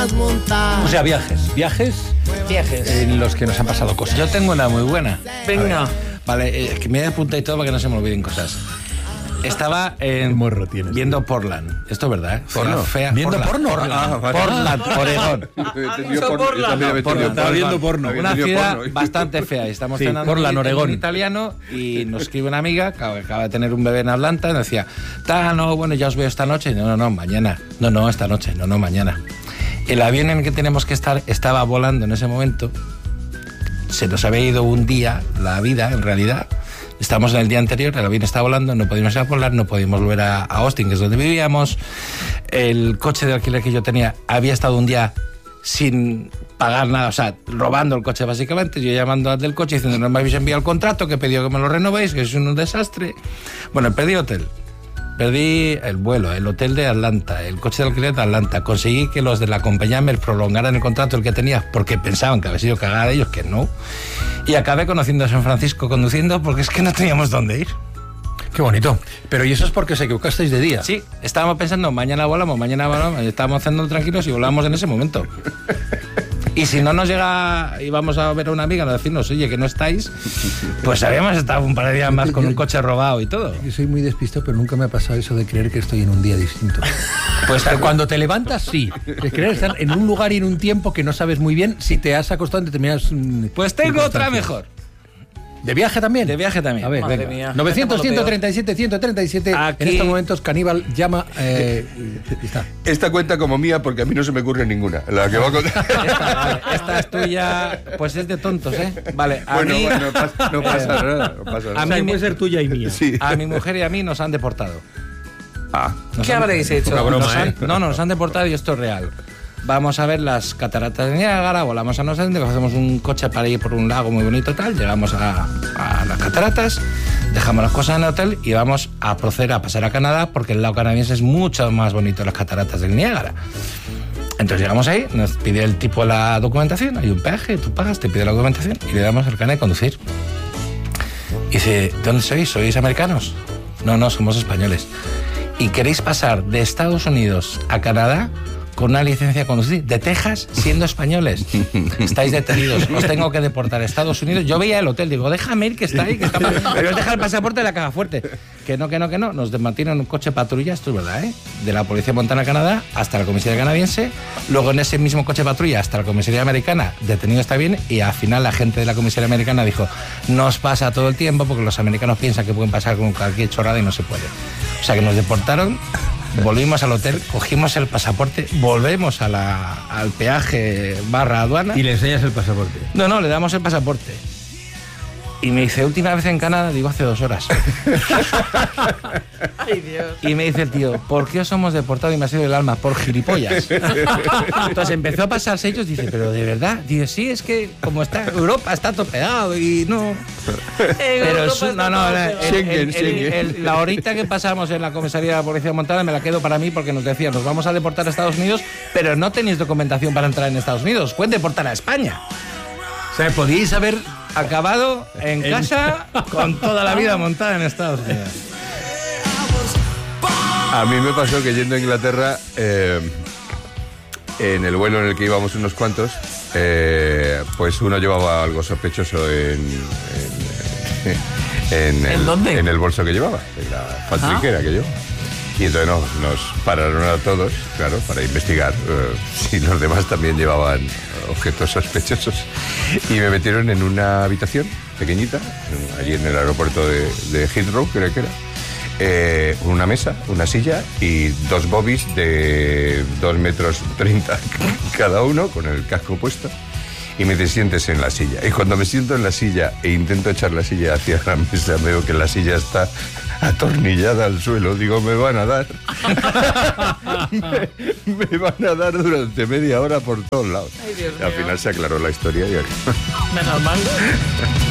quieras montar. O sea, viajes en los que nos han pasado cosas. Yo tengo una muy buena. Venga. Vale, que me voy a apuntar y todo para que no se me olviden cosas. Estaba viendo Portland. Esto es verdad, ¿eh? ¿Porno? Fea. ¿Viendo porno? Portland, Oregón. Estaba viendo porno. Una ciudad bastante fea. Estamos cenando Portland, Oregón. en italiano y nos escribe una amiga que acaba de tener un bebé en Atlanta y nos decía, no, bueno, ya os veo esta noche. No, mañana. No, esta noche. No, mañana. El avión en el que tenemos que estar estaba volando en ese momento. Se nos había ido un día la vida, en realidad. Estábamos en el día anterior, el avión estaba volando, no podíamos ir a Portland, no podíamos volver a Austin, que es donde vivíamos. El coche de alquiler que yo tenía había estado un día sin pagar nada, o sea, robando el coche básicamente. Yo llamando al del coche diciendo, no me habéis enviado el contrato, que he pedido que me lo renovéis, que es un desastre. Bueno, perdí hotel. Perdí el vuelo, el hotel de Atlanta, el coche de alquiler de Atlanta. Conseguí que los de la compañía me prolongaran el contrato el que tenía porque pensaban que había sido cagada de ellos, que no. Y acabé conociendo a San Francisco conduciendo porque es que no teníamos dónde ir. Qué bonito. Pero ¿y eso es porque os equivocasteis de día? Sí, estábamos pensando, mañana volamos, estábamos cenando tranquilos y volamos en ese momento. Y si no nos llega, íbamos a ver a una amiga a decirnos, oye, que no estáis, pues habíamos estado un par de días más con un coche robado y todo. Yo soy muy despistado, pero nunca me ha pasado eso de creer que estoy en un día distinto. Pues cuando te levantas, sí. De creer estar en un lugar y en un tiempo que no sabes muy bien si te has acostado en determinadas... Pues tengo otra mejor. ¿De viaje también? De viaje también. A ver, Madre venga. mía. 900-137-137. Aquí... En estos momentos Caníbal llama... está. Esta cuenta como mía porque a mí no se me ocurre ninguna. La que va a contar. Esta es tuya, pues es de tontos, ¿eh? Vale, a Bueno, mí... no pasa nada. No pasa nada. A mí puede ser tuya y mía. Sí. A mi mujer y a mí nos han deportado. ¿Qué habréis hecho? Una broma, Nos han deportado y esto es real. Vamos a ver las cataratas de Niágara, volamos a no sé dónde, cogemos un coche para ir por un lago muy bonito tal, llegamos a las cataratas, dejamos las cosas en el hotel y vamos a proceder a pasar a Canadá porque el lago canadiense es mucho más bonito que las cataratas del Niágara. Entonces llegamos ahí, nos pide el tipo la documentación, hay un peaje, tú pagas, te pide la documentación y le damos el carnet de conducir. Y dice, ¿dónde sois? ¿Sois americanos? No, somos españoles. ¿Y queréis pasar de Estados Unidos a Canadá con una licencia de conducir de Texas siendo españoles? Estáis detenidos, os tengo que deportar a Estados Unidos. Yo veía el hotel, digo, déjame ir que está ahí, pero os deja el pasaporte de la caja fuerte. Que no, nos mantienen en un coche patrulla, esto es verdad, ¿eh? De la Policía Montana Canadá hasta la comisaría canadiense, luego en ese mismo coche patrulla hasta la comisaría americana, detenido está bien, y al final la gente de la comisaría americana dijo, nos pasa todo el tiempo porque los americanos piensan que pueden pasar con cualquier chorrada y no se puede. O sea que nos deportaron. Volvimos al hotel, cogimos el pasaporte, volvemos al peaje / aduana. Y le enseñas el pasaporte. No, le damos el pasaporte. Y me dice, última vez en Canadá, digo, hace 2 horas. Ay, Dios. Y me dice el tío, ¿por qué os hemos deportado? Y me ha sido el alma, por gilipollas. Entonces empezó a pasarse ellos, dice, pero de verdad, dice, sí, es que como está Europa está topeado y no. Pero la horita que pasamos en la comisaría de la Policía Montana me la quedo para mí porque nos decían, nos vamos a deportar a Estados Unidos, pero no tenéis documentación para entrar en Estados Unidos, pueden deportar a España. O sea, podíais haber acabado en casa con toda la vida montada en Estados Unidos. A mí me pasó que yendo a Inglaterra, en el vuelo en el que íbamos unos cuantos, pues uno llevaba algo sospechoso ¿En dónde? En el bolso que llevaba, en la faltriquera que llevaba. Y entonces nos pararon a todos, claro, para investigar si los demás también llevaban objetos sospechosos. Y me metieron en una habitación pequeñita, allí en el aeropuerto de Heathrow, creo que era. Una mesa, una silla y 2 bobbies de 2,30 metros cada uno, con el casco puesto. Y me dice, siéntese en la silla. Y cuando me siento en la silla e intento echar la silla hacia la mesa, veo que la silla está atornillada al suelo. Digo, me van a dar. me van a dar durante media hora por todos lados. Ay, Dios y al mío. final se aclaró la historia. Menos mal.